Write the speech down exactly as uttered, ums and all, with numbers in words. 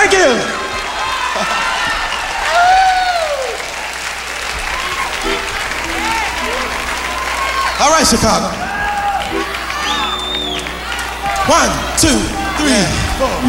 Thank you. All right, Chicago. One, two, three, four.